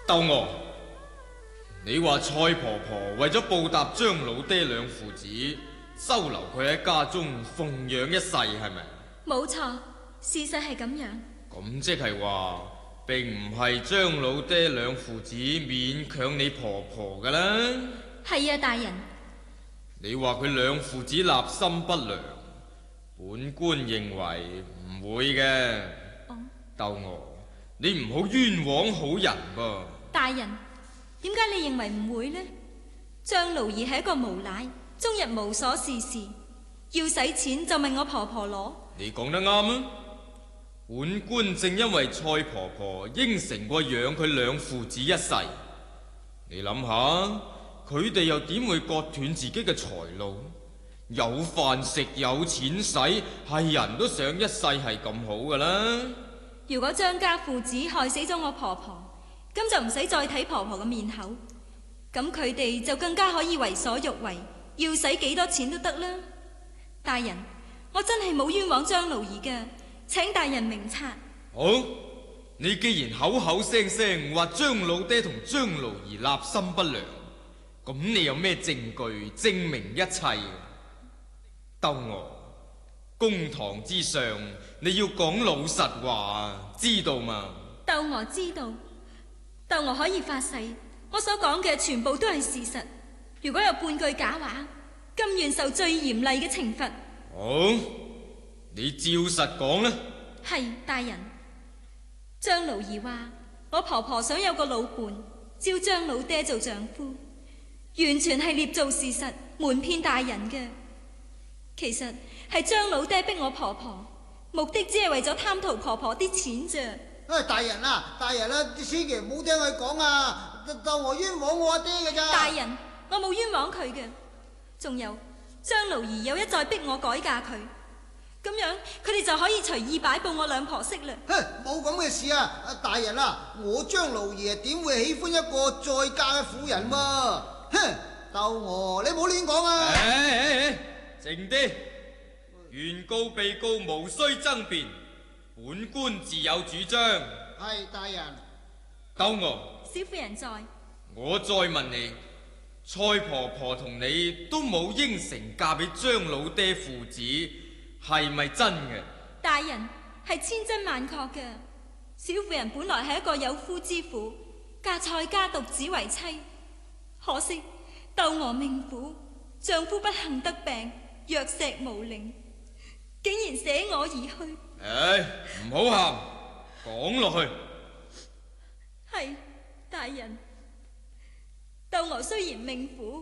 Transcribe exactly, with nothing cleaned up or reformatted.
竇娥，你話蔡婆婆為咗報答張老爹兩父子，收留佢喺家中奉養一世，係咪？ 冇錯，事實係咁樣。 咁即係話，並唔係張老爹兩父子勉強你婆婆㗎啦。 係啊，大人。 你話佢兩父子立心不良，本官認為唔會嘅。 哦， 竇娥，你唔好冤枉好人噃。 大人，點解你認為唔會呢？張奴兒係一個無賴，終日無所事事，要使錢就問我婆婆攞。 你講得啱啊！本官正因為蔡婆婆應承過養佢兩父子一世，你諗下，佢哋又點會割斷自己嘅財路？有飯食有錢使，係人都想一世係咁好噶啦。 如果張家父子害死咗我婆婆，咁就唔使再睇婆婆嘅面口，咁佢哋就更加可以為所欲為，要使幾多錢都得啦。大人，我真係冇冤枉張奴兒嘅，請大人明察。 好，你既然口口聲聲話張老爹同張奴兒立心不良，咁你有咩證據證明一切？竇娥，公堂之上，你要講老實話，知道嗎？ 竇娥知道，竇娥可以發誓，我所講嘅全部都係事實。如果有半句假話，甘願受最嚴厲嘅懲罰。 好，你照實講啦。 係，大人。張奴兒話我婆婆想有個老伴，招張老爹做丈夫，完全係捏造事實，瞞騙大人嘅。其實係張老爹逼我婆婆，目的只係為咗貪圖婆婆啲錢啫。 哎，大人啊，大人啊，千祈唔好聽佢講啊，竇娥冤枉我阿爹嘅咋。 大人，我冇冤枉佢嘅。仲有張奴兒有一再逼我改嫁佢，咁樣佢哋就可以隨意擺佈我兩婆媳啦。 哼，冇咁嘅事啊！大人啊，我張奴兒點會喜歡一個再嫁嘅婦人喎？哼，竇娥，你唔好亂講啊！ 哎哎哎，靜啲，原告被告無需爭辯，本官自有主張。 係，大人。 竇娥， 小婦人在。 我再問你，蔡婆婆同你都冇應承嫁俾張老爹父子，係咪真嘅？ 大人，係千真萬確嘅。小婦人本來係一個有夫之婦，嫁蔡家獨子為妻，可惜竇娥命苦，丈夫不幸得病，藥石無靈，竟然捨我而去。 唉，唔好喊，講落去。 係，大人。竇娥雖然命苦，